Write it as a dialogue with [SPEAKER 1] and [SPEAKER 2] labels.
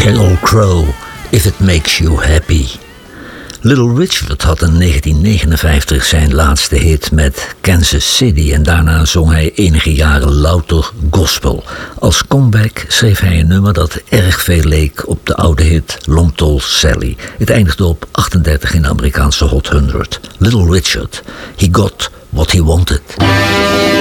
[SPEAKER 1] Sheryl Crow, If It Makes You Happy. Little Richard had in 1959 zijn laatste hit met Kansas City en daarna zong hij enige jaren louter gospel. Als comeback schreef hij een nummer dat erg veel leek op de oude hit Long Tall Sally. Het eindigde op 38 in de Amerikaanse Hot 100. Little Richard, he got what he wanted.